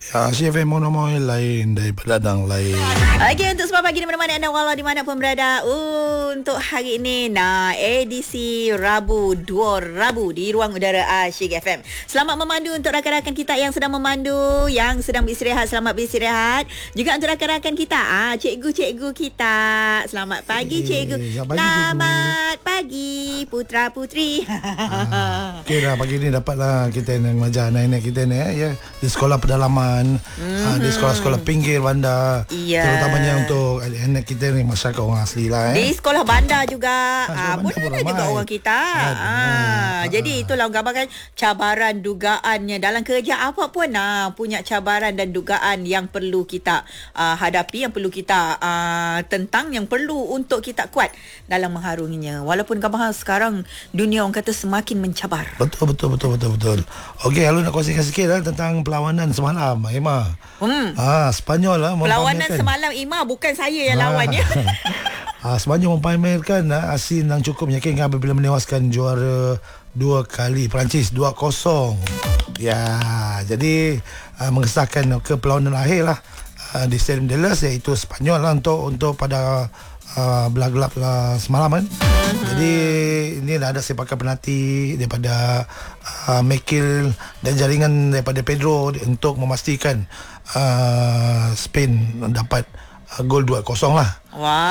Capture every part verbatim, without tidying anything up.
Ya, C F M monomoy lain daripada Dadang lain. Okey, untuk semua pagi di mana-mana anda walau di mana pun berada. Untuk hari ini, nah, edisi Rabu, dua Rabu di Ruang Udara Asyik F M. Selamat memandu untuk rakan-rakan kita yang sedang memandu, yang sedang beristirahat, selamat beristirahat. Juga untuk rakan-rakan kita, ah, cikgu-cikgu kita. Selamat pagi, cikgu. Eh, selamat pagi, Selamat pagi, putra-putri. Ah, Okey dah, pagi ni dapatlah kita yang mengajar anak-anak kita ni eh, ya, di sekolah pedalaman. Mm-hmm. Uh, di sekolah-sekolah pinggir bandar, yeah. Terutamanya untuk anak kita ni masyarakat orang asli lah eh. Di sekolah bandar juga ha, ah, pun ada juga orang kita ah, ah. Jadi itulah orang gambarkan cabaran dugaannya dalam kerja apa pun ah, punya cabaran dan dugaan yang perlu kita ah, hadapi, yang perlu kita ah, tentang, yang perlu untuk kita kuat dalam mengharunginya. Walaupun gambar sekarang dunia orang kata semakin mencabar. Betul betul betul betul betul. Okey, Alu nak kongsikan sikit lah tentang perlawanan semalam, Ima. Hmm. Ah, Sepanyol lah perlawanan semalam, Ima, bukan saya yang ah. lawan ya. ah, Sepanyol mempamerkan ah, asin yang cukup meyakinkan apabila menewaskan juara dua kali Perancis dua kosong. Ya, jadi ah, mengesahkan ke perlawanan akhir lah ah, di Stadium de las, iaitu Sepanyol lah untuk untuk pada Uh, belah-gelap uh, semalam kan. Uh-huh. Jadi ini dah ada sepakat penalti daripada uh, Mekil dan jaringan daripada Pedro untuk memastikan uh, Spain dapat uh, gol dua kosong lah.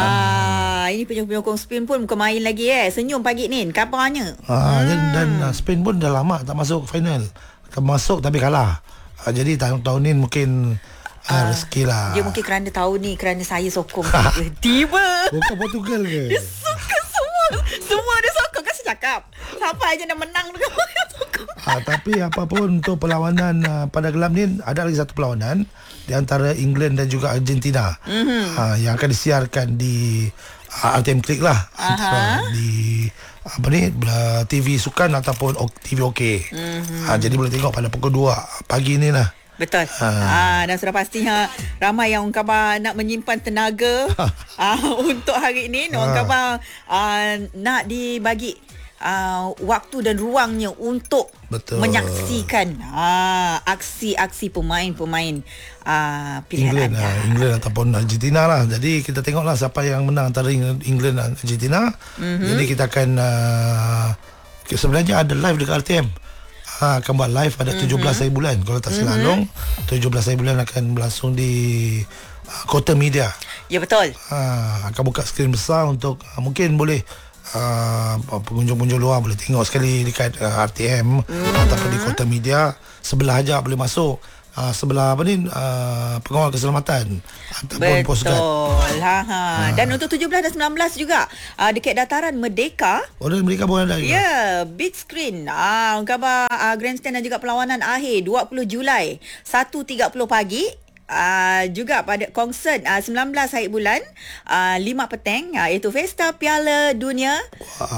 Wah, um, ini penyokong Spain pun bukan main lagi eh. Senyum pagi ni, kabarnya. Uh, hmm. Dan, dan uh, Spain pun dah lama tak masuk final. Masuk tapi kalah. Uh, jadi tahun-tahun ni mungkin Ah, rezeki lah. Dia mungkin kerana tahu ni, kerana saya sokong. Tiba. Bukan Portugal ke? Dia suka semua. Semua dia sokong. Kan saya cakap, siapa aja nak menang dengan dia sokong. Ah, tapi apapun untuk perlawanan uh, pada gelam ni, ada lagi satu perlawanan di antara England dan juga Argentina. Mm-hmm. Uh, yang akan disiarkan di uh, R T M Klik lah. Antara di apa ni, uh, T V Sukan ataupun T V OK. Mm-hmm. Uh, jadi boleh tengok pada pukul dua pagi ni lah. Betul. Ha. Ha, dan sudah pastinya ramai yang orang khabar nak menyimpan tenaga ha, untuk hari ini. Orang khabar ha, nak dibagi uh, waktu dan ruangnya untuk Betul. menyaksikan ha, aksi-aksi pemain-pemain uh, pilihan England, anda. Ha, England ataupun Argentina lah. Jadi kita tengoklah siapa yang menang antara England dan Argentina. Mm-hmm. Jadi kita akan uh, sebenarnya ada live dekat R T M. Ha, akan buat live pada tujuh belas hari bulan. Kalau tak silap long, tujuh belas hari bulan akan berlangsung di uh, Kota Media. Ya, betul. Ha, akan buka skrin besar untuk uh, mungkin boleh uh, pengunjung-pengunjung luar boleh tengok sekali dekat uh, R T M mm-hmm. ataupun di Kota Media. Sebelah aja boleh masuk. Uh, sebelah apa ni, uh, pengawal keselamatan ataupun postguard. Betul. Ha, ha. Ha. Dan untuk tujuh belas dan sembilan belas juga uh, dekat dataran Merdeka. Oh, dan Merdeka pun ada. Ya, yeah, big screen. Ah, uh, khabar uh, grandstand dan juga perlawanan akhir dua puluh Julai satu tiga puluh pagi. Uh, juga pada konsert uh, sembilan belas hari bulan uh, lima petang uh, iaitu Pesta Piala Dunia. Wow.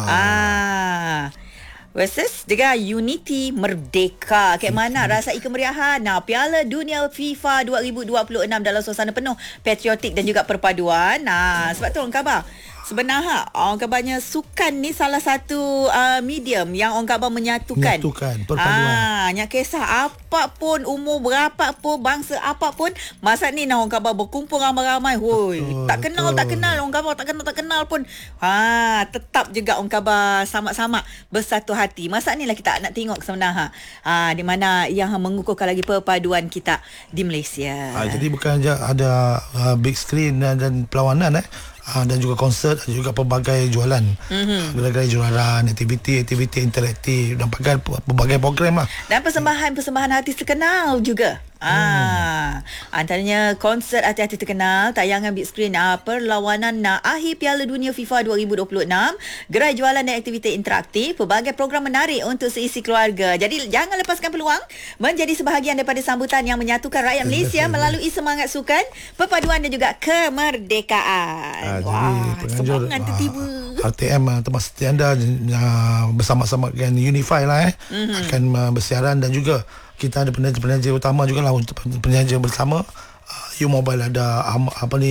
Uh, versus dengan Unity Merdeka. Kayak mana rasai kemeriahan nah, Piala Dunia FIFA dua ribu dua puluh enam dalam suasana penuh patriotik dan juga perpaduan. Nah, sebab tu orang khabar sebenarnya orang khabarnya sukan ni salah satu uh, medium yang orang khabar menyatukan. Menyatukan perpaduan. Ah, nyak kisah apapun, umur berapa pun, bangsa apapun, masa ni nah orang khabar berkumpul ramai-ramai. Hoi, tak kenal betul. tak kenal orang khabar tak kenal tak kenal pun. Ha, tetap juga orang khabar sama-sama bersatu hati. Masa ni lah kita nak tengok sebenarnya ha, di mana yang mengukuhkan lagi perpaduan kita di Malaysia. Ha, jadi bukan saja ada uh, big screen dan, dan perlawanan eh. Uh, dan juga konsert dan juga pelbagai jualan, mm-hmm. pelbagai jualan, aktiviti-aktiviti interaktif dan pelbagai, pelbagai program lah. Dan persembahan-persembahan artis terkenal juga. Ah, hmm. Antaranya konsert artis-artis terkenal, tayangan big screen ah, perlawanan ah, akhir Piala Dunia FIFA dua ribu dua puluh enam, gerai jualan dan aktiviti interaktif, pelbagai program menarik untuk seisi keluarga. Jadi jangan lepaskan peluang menjadi sebahagian daripada sambutan yang menyatukan rakyat Malaysia melalui semangat sukan, perpaduan dan juga kemerdekaan. Ah, wah, semangat tertiba. R T M uh, teman setia anda uh, bersama-sama dengan Unify lah eh mm-hmm. akan uh, bersiaran, dan juga kita ada penaja-penaja utama juga lah untuk penaja bersama. uh, U Mobile ada um, apa ni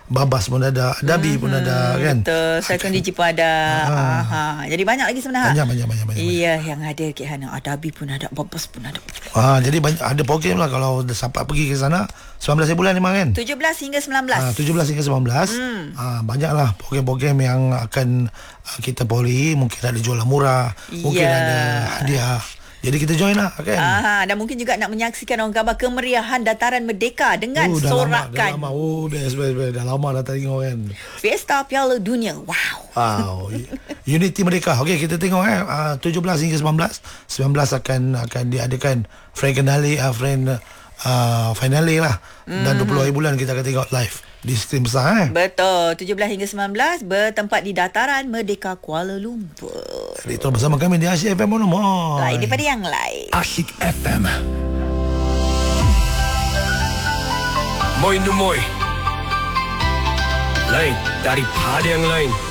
Babas pun ada, Dabi hmm, pun ada kan. Betul. Psychology pun ada. Ha. Ha. Jadi banyak lagi sebenarnya. Banyak banyak banyak banyak. Iya, yang ada Kek Hana. Dabi pun ada, Babas pun ada. Ah, jadi banyak ada program lah kalau sampai pergi ke sana. sembilan belas bulan memang kan. tujuh belas hingga sembilan belas. Ah, tujuh belas hingga sembilan belas. Hmm. Ah, banyaklah program-program yang akan uh, kita poli, mungkin ada jualan murah, yeah. mungkin ada hadiah. Jadi kita join lah kan. Aha, dan mungkin juga nak menyaksikan orang khabar kemeriahan Dataran Merdeka dengan oh, dah sorakan. Lama, dah lama. Oh, best, best, best. Dah lama dah tengok kan. Fiesta Piala Dunia. Wow. Wow. Unity Merdeka. Okey, kita tengok eh uh, tujuh belas hingga sembilan belas. sembilan belas akan akan diadakan friend kenali uh, friend uh, finale lah. Mm-hmm. Dan dua puluh hari bulan kita akan tengok live di skrin besar eh. Betul. tujuh belas hingga sembilan belas bertempat di Dataran Merdeka Kuala Lumpur. Itu bersama kami di Asyik F M Monomoy. Lain daripada yang lain. Asyik F M. Moy no moy. Lain daripada yang lain.